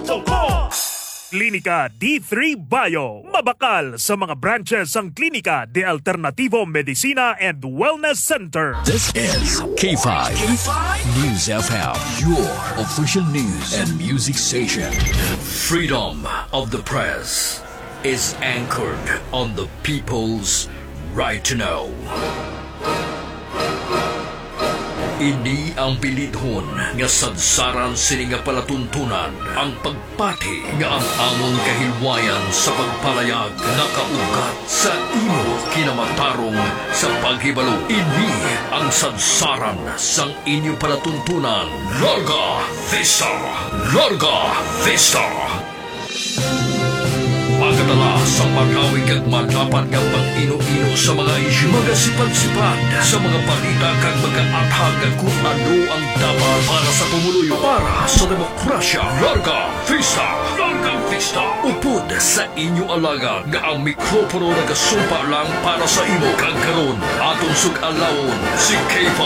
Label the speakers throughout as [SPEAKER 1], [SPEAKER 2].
[SPEAKER 1] Klinika D3 Bio. Mabakal sa mga branches ang Klinika de Alternativo Medicina and Wellness Center.
[SPEAKER 2] This is K5 News FM, your official news and music station. Freedom of the press is anchored on the people's right to know. Ini ang bilidhon nga sadsaran sini nga palatuntunan ang pagpati nga ang among kahilwayan sa pagpalayag nakaugat sa imo kinamatarong sa paghibalo. Ini ang sadsaran sang inyo palatuntunan. Larga Vista! Larga Vista! Pagkatala sa maghawig at maglapat ng pang-ino-ino sa mga isyu, magasipad-sipad sa mga balita kag mag-aathag kung ano ang dapat para sa pumuluyo, para sa demokrasya. Larga Vista! Larga Vista! Upod sa inyo alaga nga ang mikropono nagasumpa lang para sa imo. Kagkaroon atong sug-alawon si K5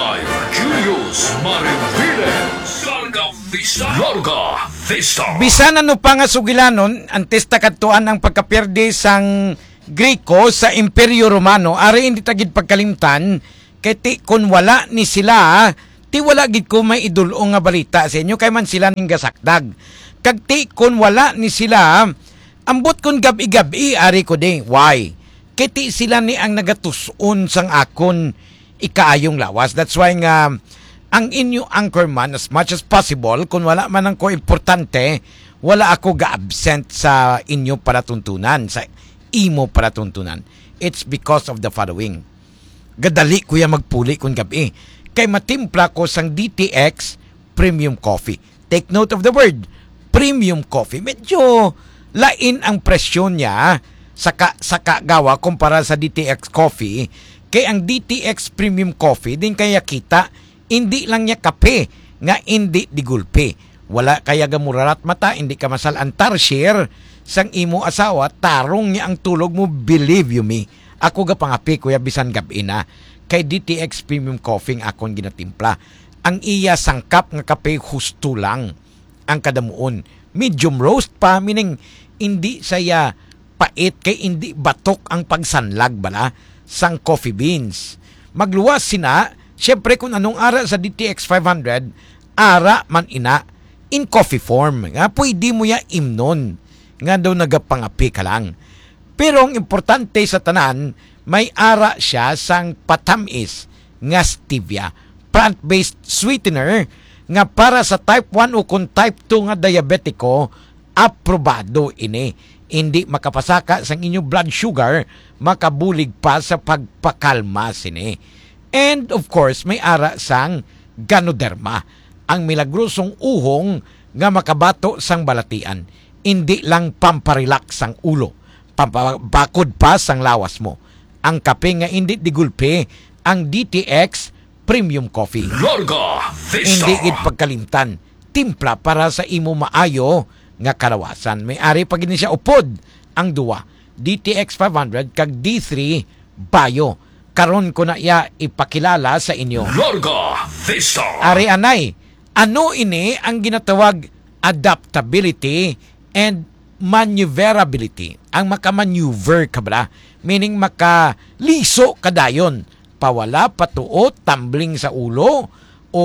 [SPEAKER 2] Julius Mariviles. Larga Vista! Larga Vista!
[SPEAKER 3] Bisan ano pa nga sugilanon, antes takatuan ang pagkaperde sang Greko sa Imperyo Romano, ari hindi tagid pagkalimtan, kay ti kun wala ni sila, ti wala gid ko may idulo nga balita sa inyo, kay man sila ning gasakdag. Kag ti kun wala ni sila, ambot kun gabi-gabi, ari ko de, why? Kay ti sila ni ang nagatuson sang akon ikaayong lawas. That's why nga, ang inyo anchorman, as much as possible, kung wala man ang ko importante, wala ako ga-absent sa inyo palatuntunan, sa imo palatuntunan. It's because of the following. Gadali kuya magpuli kung gabi. Kay matimpla ko sang DTX Premium Coffee. Take note of the word, Premium Coffee. Medyo lain ang presyon niya sa kagawa kumpara sa DTX Coffee. Kay ang DTX Premium Coffee, din kaya kita, hindi lang niya kape, nga hindi digulpe. Wala kaya gamurarat mata, hindi ka masalantar share sang imo asawa, tarong niya ang tulog mo, believe you me. Ako ga pangapi kuya bisan gabi na. Kay DTX Premium Coffee akong ginatimpla. Ang iya sangkap nga kape husto lang ang kadamuon. Medium roast pa, meaning hindi saya pait, kay hindi batok ang pagsanlag bala sang coffee beans. Magluwas sina, syempre kung anong ara sa DTX 500, ara man ina in coffee form. Nga pwede mo ya imnon. Nga daw nagapangapi ka lang. Pero ang importante sa tanan, may ara siya sang patamis nga stevia. Plant-based sweetener nga para sa type 1 o kung type 2 nga diabetiko, aprobado ini. Hindi makapasaka sang inyong blood sugar, makabulig pa sa pagpakalma sini. And of course, may ara sang Ganoderma, ang milagrosong uhong nga makabato sang balatian. Hindi lang pamparelax sang ulo, pampabakod pa sang lawas mo. Ang kape nga hindi digulpe, ang DTX Premium Coffee.
[SPEAKER 2] Larga Vista!
[SPEAKER 3] Hindi gid pagkalimtan, timpla para sa imo maayo nga karawasan. May ari pag siya upod ang duwa, DTX 500 kag D3 Bio. Karon ko na iya ipakilala sa inyo.
[SPEAKER 2] Larga Vista!
[SPEAKER 3] Ari anay, ano ini ang ginatawag adaptability and maneuverability? Ang makamaneuver ka ba? Meaning makaliso kadayon. Pawala, patuot, tumbling sa ulo, o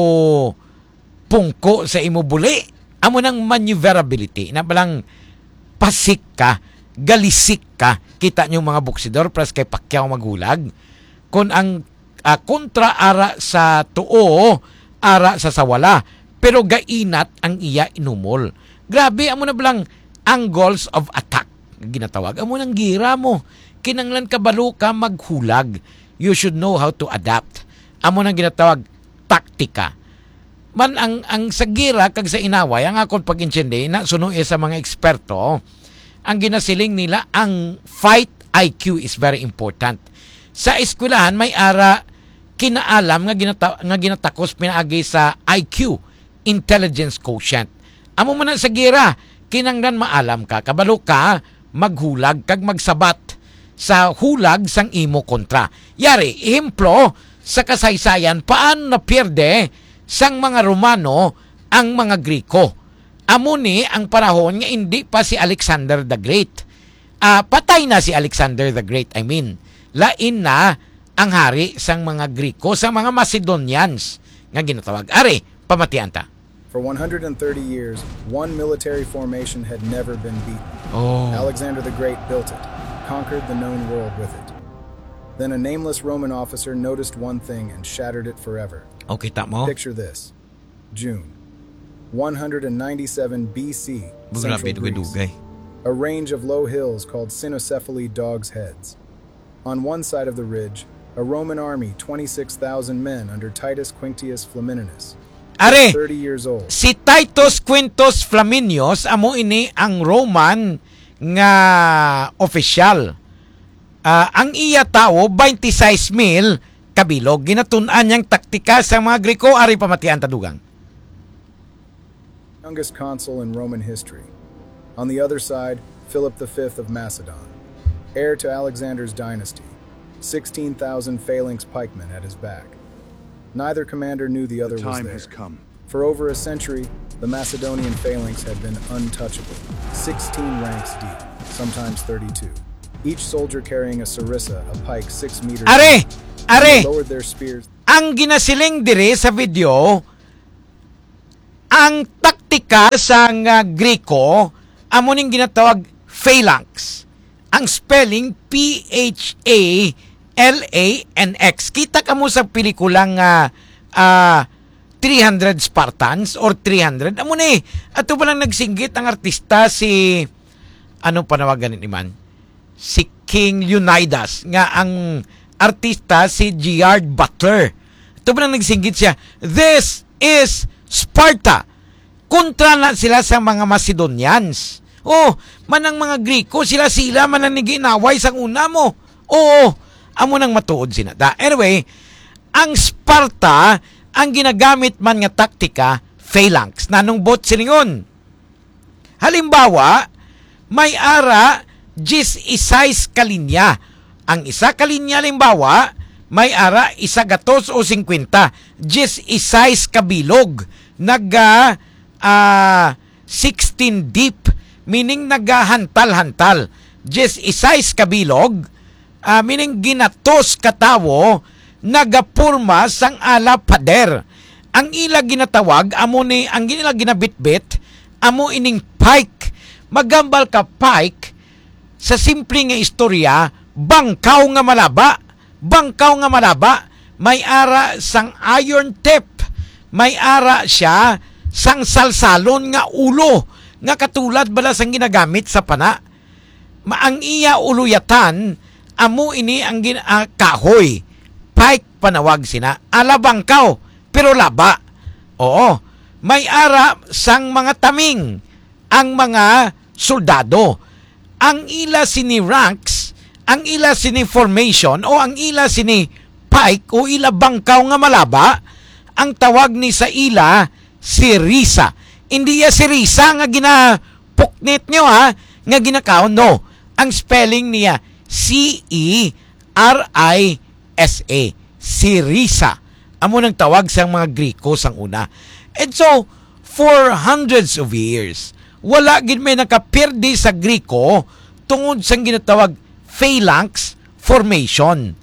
[SPEAKER 3] pungko sa imo buli. Amo ng maneuverability. Na balang pasik ka, galisik ka. Kita nyo mga boksidor, pras kay Pacquiao maghulag. Kung ang kontra ara sa tuo, ara sa sawala, pero gainat ang iya inumol. Grabe, amo na balang angles of attack ginatawag. Amo nang gira mo. Kinanglan kabalo ka maghulag. You should know how to adapt. Amo nang ginatawag taktika. Man ang sa gira kag sa inaway, ang akong pag-intindi na suno sa mga eksperto, ang ginasiling nila, ang fight IQ is very important. Sa eskwelahan may ara kinaalam nga ginatakos pinaagi sa IQ, intelligence quotient. Amo man sa gira, kinanglan maalam ka, kabalo ka, maghulag kag magsabat sa hulag sang imo kontra. Yari, ehemplo, sa kasaysayan, paano na pierde sang mga Romano ang mga Griko? amo ni ang panahon nga hindi pa si Alexander the Great. Patay na si Alexander the Great, I mean. Lain na ang hari sang mga Griko, sang mga Macedonians nga ginatawag. Are, pamatian ta.
[SPEAKER 4] For 130 years, one military formation had never been beaten.
[SPEAKER 3] Oh.
[SPEAKER 4] Alexander the Great built it, conquered the known world with it. Then a nameless Roman officer noticed one thing and shattered it forever.
[SPEAKER 3] Okay, mo?
[SPEAKER 4] Picture this. June 197 BC, central Greece. A range of low hills called Cynocephaly Dogs' Heads. On one side of the ridge, a Roman army, 26,000 men under Titus Quinctius Flamininus.
[SPEAKER 3] Are,
[SPEAKER 4] 30 years old.
[SPEAKER 3] si Titus Quintus Flaminius, amo ini ang Roman nga opisyal. Ang iya tao, 26,000 kabilog. Ginatun-an niyang taktika sa mga Griko. Ari pamatian tadugang.
[SPEAKER 4] Youngest consul in Roman history. On the other side, Philip V of Macedon, heir to Alexander's dynasty, 16,000 phalanx pikemen at his back. Neither commander knew the other was there. For over a century, the Macedonian phalanx had been untouchable, 16 ranks deep, sometimes 32. Each soldier carrying a sarissa, a pike 6 meters.
[SPEAKER 3] Are,
[SPEAKER 4] lowered their spears.
[SPEAKER 3] ang ginasiling dire sa video, ang taktika sa Griko, amo ning ginatawag phalanx. Ang spelling Phalanx. Kita ka mo sa pelikulang 300 Spartans or 300. Amo ni, ato pa lang nagsinggit ang artista si ano panawagan ni man? Si King Leonidas nga ang artista si Gerard Butler. Ito pa lang nagsinggit siya. This is Sparta. Kontra na sila sa mga Macedonians. Oh, manang mga Griko, sila manang ginaway sa una mo. Oo, amo nang matuod sinada. Anyway, ang Sparta, ang ginagamit man nga taktika, phalanx. Nanong bot silingon. Halimbawa, may ara, 16 kalinya. Ang isa kalinya, halimbawa, may ara, 100 o 50. 16 kabilog. 16 deep. Meaning nagahantal-hantal. 16 kabilog. Meaning ginatos katawo, nagapurma sang ala pader. Ang ila ginatawag, amo ni, ang ila ginabitbit, amo ining pike. Magambal ka pike, sa simple nga istorya, bangkaw nga malaba. Bangkaw nga malaba, may ara sang iron tip. May ara siya sang salsalon nga ulo, nga katulad bala sang ginagamit sa pana. Maang iya uluyatan, amo ini ang kahoy. Pike panawag sina. Ala bangkaw, pero laba. Oo, may ara sang mga taming, ang mga soldado. Ang ila sini ranks, ang ila sini formation, o ang ila sini pike, o ila bangkaw nga malaba, ang tawag ni sa ila, si Risa. Hindi ya si Risa nga ginapuknit nyo ha, nga ginakaon, no. Ang spelling niya, C-E-R-I-S-A. Si Risa. Amo nang tawag sa mga Griko sang una. And so, for hundreds of years, wala gid may nakapirdi sa Griko tungod sang ginatawag phalanx formation.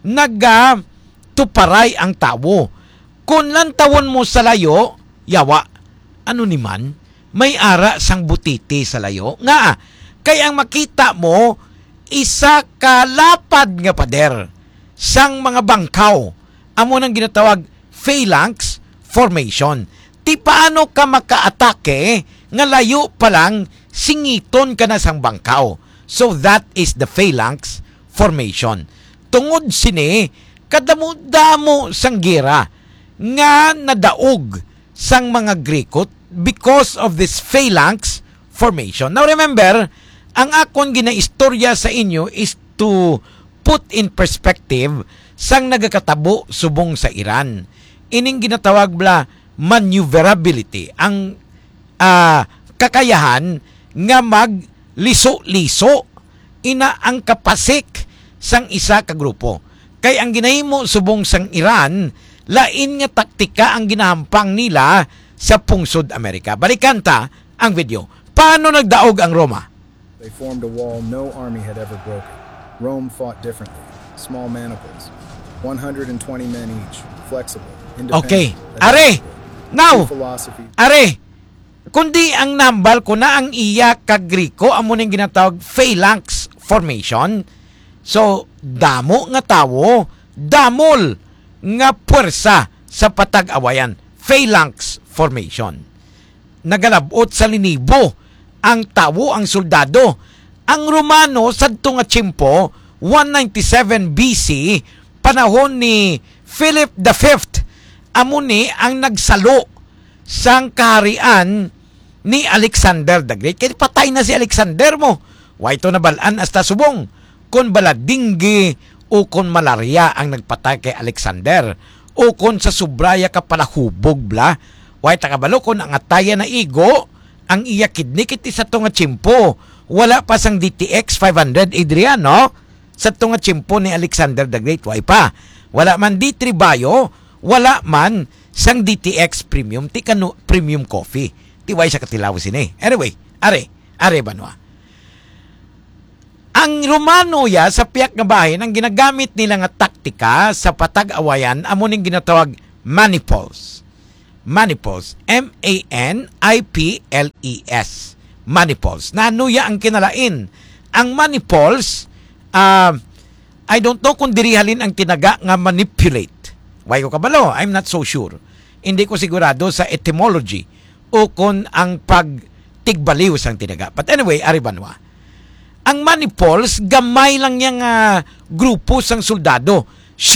[SPEAKER 3] Tuparay ang tawo. Kung lantawon mo sa layo, yawa, ano ni man, may ara sang butiti sa layo. Nga, kaya ang makita mo, isa kalapad nga pader sang mga bangkaw. Amo nang ginatawag phalanx formation. Ti paano ka makaatake nga layo pa lang singiton ka na sang bangkaw. So that is the phalanx formation. Tungod sini, kadamo-damo sang gira nga nadaog sang mga Griko because of this phalanx formation. Now remember, ang akon ginaistorya sa inyo is to put in perspective sang nagakatabo subong sa Iran. Ining ginatawag bla maneuverability, ang kakayahan nga magliso-liso, ina ang kapasik sang isa ka grupo. Kay ang ginahimo subong sang Iran, lain nga taktika ang ginahampang nila sa pungsod Amerika. Balikan ta, ang video. Paano nagdaog ang Roma?
[SPEAKER 4] They formed a wall no army had ever broken. Rome fought differently. Small maniples. 120 men each. Flexible.
[SPEAKER 3] Okay.
[SPEAKER 4] Independent.
[SPEAKER 3] Are! Now!
[SPEAKER 4] Philosophy.
[SPEAKER 3] Are! Kundi ang nambal ko na ang iya kag Griko amo ning ginatawag phalanx formation. So damo nga tawo, damol nga puwersa sa patag-awayan. Phalanx formation. Nagalabot sa linibo ang tawo, ang soldado. Ang Romano sadto nga tiyempo 197 BC, panahon ni Philip V, amo ni ang nagsalo sang kaharian ni Alexander the Great. Kaya patay na si Alexander mo. Waito na balaan hasta subong. Kung baladinggi o kung malaria ang nagpatay kay Alexander o kung sa subraya ka pala hubog bla. Way takabalo kung ang ataya na igo ang iya kidney kiti sa tunga tiyempo. Wala pa sang DTX 500 Adrian, no? Sa tunga tiyempo ni Alexander the Great, way pa. Wala man D3 Bio, wala man sang DTX Premium, tikano Premium Coffee. Tiway sa katilaw sini. Anyway, are banwa. Ang Romano ya sa piyak nga bahin, ang ginagamit nila nga taktika sa patag-awayan, amo ning ginatawag manipoles. Manipoles. M-A-N-I-P-L-E-S. Manipoles. Nanuya ang kinalain. Ang manipoles, I don't know kung dirihalin ang tinaga nga manipulate. Why ko kabalo? I'm not so sure. Hindi ko sigurado sa etymology o kung ang pagtigbaliw sang tinaga. But anyway, aribanwa. Ang manipoles, gamay lang niyang grupo sang soldado.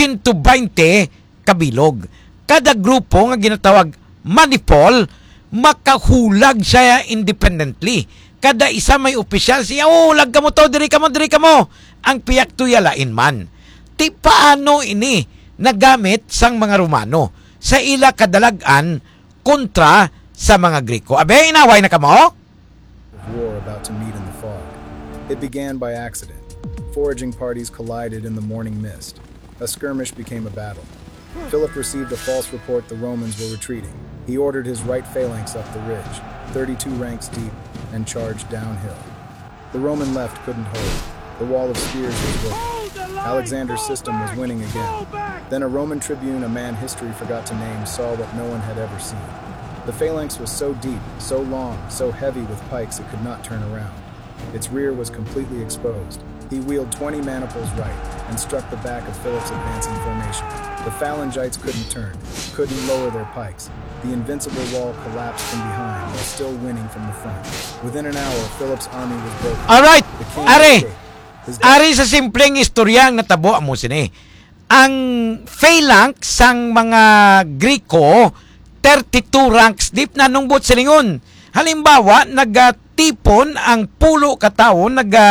[SPEAKER 3] 120 kabilog. Kada grupo nga ginatawag manipol, makahulag siya independently. Kada isa may opisyal siya, lag ka mo to, diri ka mo. Ang piyak tuyalain man. Ti paano ini nagamit sang mga Romano sa ila kadalagan kontra sa mga Griko? Abe, inaway na ka mo?
[SPEAKER 4] War about to meet in the fog. It began by accident. Foraging parties collided in the morning mist. A skirmish became a battle. Philip received a false report the Romans were retreating. He ordered his right phalanx up the ridge, 32 ranks deep, and charged downhill. The Roman left couldn't hold. The wall of spears was broken. Alexander's system was winning again. Then a Roman tribune, a man history forgot to name, saw what no one had ever seen. The phalanx was so deep, so long, so heavy with pikes it could not turn around. Its rear was completely exposed. He wheeled 20 maniples right and struck the back of Philip's advancing formation. The phalangites couldn't turn, couldn't lower their pikes. The invincible wall collapsed from behind while still winning from the front. Within an hour, Philip's army was broken.
[SPEAKER 3] Alright,
[SPEAKER 4] The king
[SPEAKER 3] are.
[SPEAKER 4] escaped.
[SPEAKER 3] Ari sa simpleng istoryang natabo amo sini. Ang phalanx sang mga Griko 32 ranks deep na nungbot silingon. Halimbawa, nagatipon ang pulo ka tawo,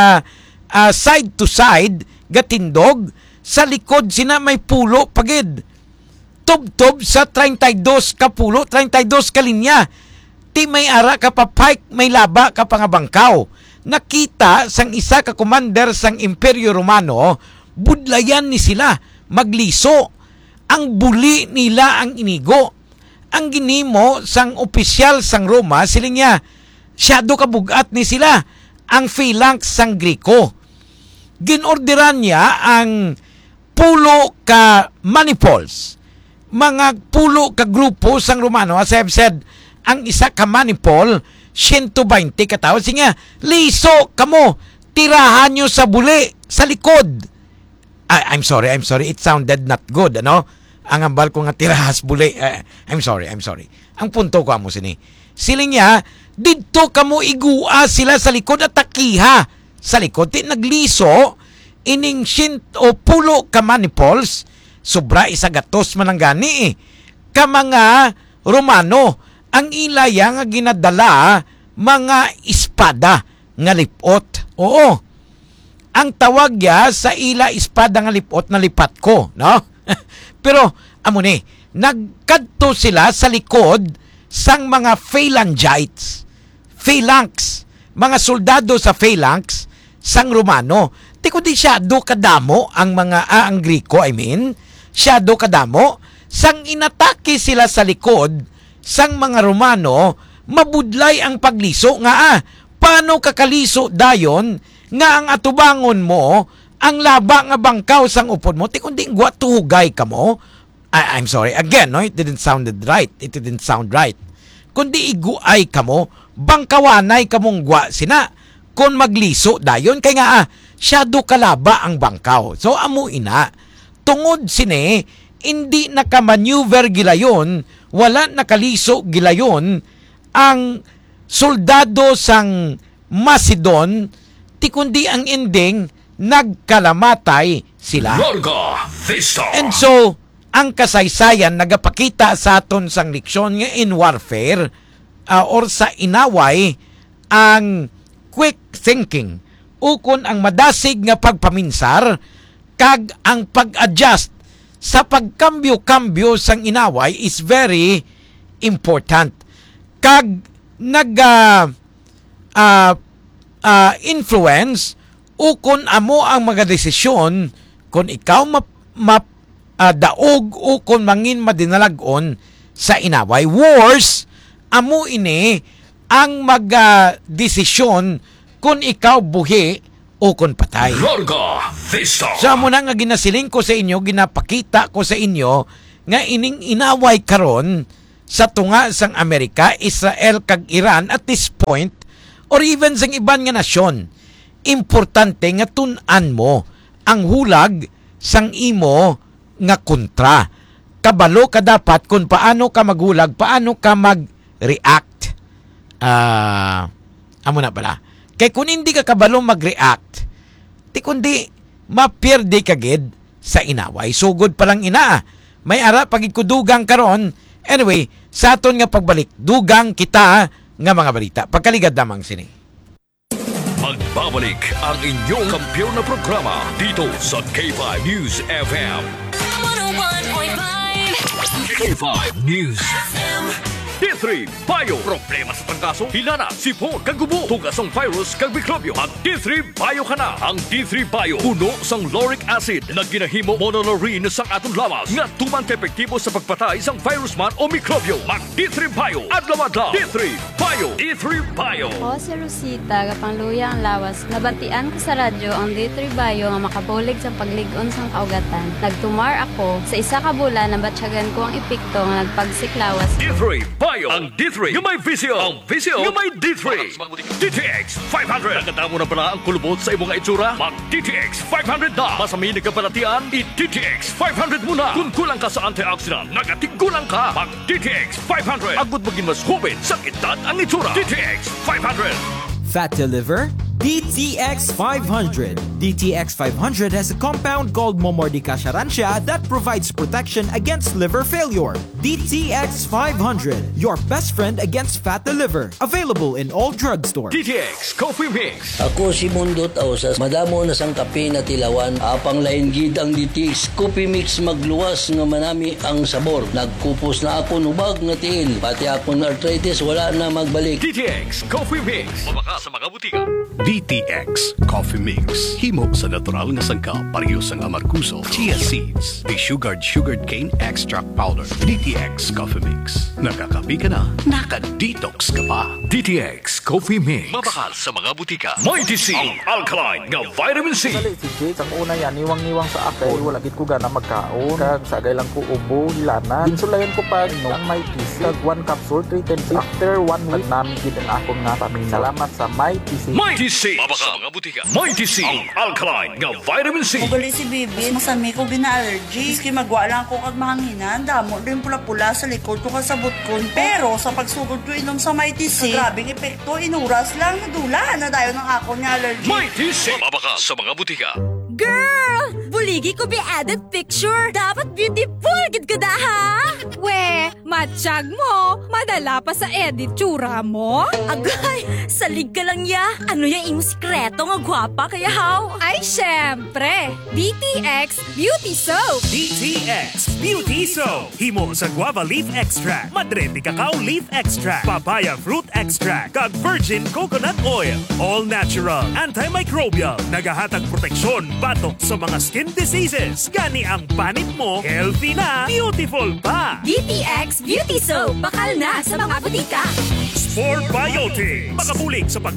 [SPEAKER 3] side to side, gatindog, sa likod sina may pulo pagid. Tub-tub sa 32 ka pulo, 32 ka linya. Ti may ara ka pa pike, may laba ka pa nga bangkaw. Nakita sang isa ka commander sang Imperyo Romano, budlayan ni sila, magliso. Ang buli nila ang inigo. Ang ginimo sang opisyal sang Roma, siling niya, syado kabugat ni sila, ang phalanx sang Griko. Ginorderan niya ang pulo ka manipoles, mga pulo ka grupo sang Romano. As I've said, ang isa ka manipol, 120 katao. Sige, liso kamo, tirahan nyo sa buli, sa likod. I'm sorry, it sounded not good, ano? Ang ambal ko nga tirahas buli. I'm sorry. Ang punto ko amo sini. Siling niya, dito kamo igua sila sa likod at takiha sa likod. Ti nagliso, ining o pulo ka manipoles, sobra isa gatos man ang gani. Ka mga Romano, ang ilaya nga ginadala, mga espada nga lipot. Oo. Ang tawag ya sa ila espada nga lipot na lipat ko, no? Pero, amo ni, nagkadto sila sa likod sang mga phalangites. Phalanx. Mga soldado sa phalanx sang Romano. Di ko di syado kadamo ang mga ang Griko, syado kadamo sang inatake sila sa likod sang mga Romano, mabudlay ang pagliso nga paano kakaliso dayon nga ang atubangon mo ang laba nga bangkaw sang upod mo ti kundi gwa tuhugay ka mo. I'm sorry again, no, it didn't sound right. Kundi iguay ka mo, bangkawanay ka mong gwa sina kon magliso dayon kay nga syado kalaba ang bangkaw. So amo ina tungod sine hindi nakamaneuver gilayon, wala nakaliso gilayon ang soldado sang Macedon ti kundi ang ending nagkalamatay sila.
[SPEAKER 2] Larga Vista.
[SPEAKER 3] And so ang kasaysayan nagapakita sa aton sang leksyon nga in warfare or sa inaway ang quick thinking ukon ang madasig nga pagpaminsar kag ang pag-adjust sa pagkambyo-kambyo sang inaway is very important. Kag influence ukon amo ang mga desisyon kung ikaw daog o kung mangin madinalagon sa inaway. Wars, amo ini ang desisyon kung ikaw buhi o kung patay.
[SPEAKER 2] Larga Vista.
[SPEAKER 3] So amo na nga ginasiling ko sa inyo, ginapakita ko sa inyo nga ining inaway karon sa tunga sang Amerika, Israel kag Iran at this point or even sang iban nga nasyon. Importante nga tun-an mo ang hulag sang imo nga kontra. Kabalo ka dapat kung paano ka maghulag, paano ka mag-react. Amo na pala. Kaya kung hindi ka kabalo mag-react, ti kundi mapirde ka gid sa inaway. Sugod pa lang ina. May ara pagikudugang karon. Anyway, sa aton nga pagbalik, dugang kita nga mga balita. Pagkaligad namang sini.
[SPEAKER 2] Magbabalik ang inyong kampiyon na programa dito sa K5 News FM.
[SPEAKER 5] 101.5
[SPEAKER 2] K5 News FM. D3 Bio. Problema sa tangkaso, hilana, sipon, kagubo, tugas ang virus, kag mikrobyo. Mag D3 Bio ka na. Ang D3 Bio, puno sang lauric acid na ginahimo monolaurin sang atong lawas nga tuman ka-epektibo sa pagpatay sang virus man o mikrobyo. Mag D3 Bio. Adlaw-adlaw. D3 Bio. D3 Bio.
[SPEAKER 6] Ako si Rosita, kapangluya ang lawas. Nabantian ko sa radyo ang D3 Bio nga makabulig sa paglig-on sang kaugatan. Nagtumar ako sa isa ka bulan na batsyagan ko ang epekto nga nagpagsiklawas.
[SPEAKER 2] D3 Bio. Ang D3 yung may visyo. Ang visyo yung may D3. DTX 500. Nakatamo na pala ang kulubot sa imong itsura? Mag DTX 500 na. Masaminig ka palatian? I-DTX 500 muna. Kung kulang ka sa antioxidant, nagatigulang ka. Mag DTX 500. Agud maging mas hubin sa edad ang itsura. DTX 500.
[SPEAKER 7] Fat to liver? DTX 500. DTX 500 has a compound called Momordica charantia that provides protection against liver failure. DTX 500, your best friend against fat to liver. Available in all drugstores.
[SPEAKER 2] DTX Coffee Mix.
[SPEAKER 8] Ako si Mundot Ausas, madamo na sang kape na tilawan, apang lain gid ang DTX Coffee Mix magluwas nga manami ang sabor. Nagkupos na ako nubag nga tiil, pati akong arthritis wala na magbalik.
[SPEAKER 2] DTX Coffee Mix. Mabaka sa mga butika.
[SPEAKER 9] DTX Coffee Mix. Himo sa natural nga sangka, pareho sang amarkuso, chia seeds, sugared cane extract powder. DTX Coffee Mix. Nakakapi ka na, naka-detox ka pa.
[SPEAKER 2] DTX Coffee Mix. Mabakal sa mga butika. Mighty C. Ang alkaline nga vitamin C.
[SPEAKER 10] Dali si Jake, ang una yan, niwang-niwang sa akay, wala gid ko gana magkaon. Kag sagay lang ko ubo, hilana. Insulayan ko pag no, ang Mighty C. Kag 1 capsule, 3 times. After 1 week, namin gid ang akong nga paminaw. Salamat sa Mighty C.
[SPEAKER 2] Mighty C. Mabaka sa mga butika. Mighty C. Ang alkaline nga vitamin C.
[SPEAKER 11] Ugali si Bibi, masami ko gina-allergy. Iski magwa lang ko kag mahanginan. Damo din pula-pula sa likod ko kasabot ko. Pero sa pagsugod ko inom sa Mighty C, grabing epekto, inuras lang, nadula na dayon ng ako niya allergy.
[SPEAKER 2] Mighty C. Mabaka sa mga butika.
[SPEAKER 5] Girl! Buligi ko be added picture. Dapat beautiful gid ka da ha? We, matsyag mo. Madala pa sa edit tsura mo. Agay, salig ka lang ya. Ano yung imo sikreto nga gwapa kaya how? Ay, syempre. DTX Beauty Soap.
[SPEAKER 1] DTX Beauty Soap. Himo sa guava leaf extract, madre de cacao leaf extract, papaya fruit extract, kag virgin coconut oil. All natural, antimicrobial, nagahatag proteksyon batok sa mga skin diseases. Gani ang panit mo, healthy na, beautiful pa.
[SPEAKER 5] DTX Beauty Soap. Bakal na sa mga butika.
[SPEAKER 1] 4 Biotic. Makabulig sa pag